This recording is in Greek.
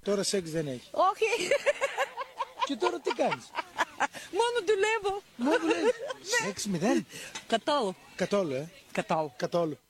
Τώρα σεξ δεν έχει. Όχι. Και τώρα τι κάνεις? Μόνο δουλεύω. Μόνο δουλεύεις. Σεξ μηδέν. Καθόλου. Καθόλου, Καθόλου. Καθόλου.